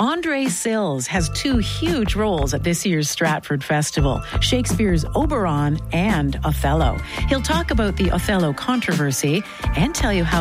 Andre Sills has 2 huge roles at this year's Stratford Festival, Shakespeare's Oberon and Othello. He'll talk about the Othello controversy and tell you how